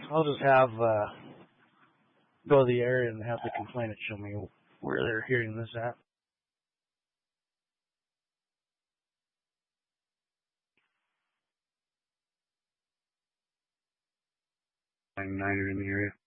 I'll just have go to the area and have the complainant show me where they're hearing this at. Niner in the area.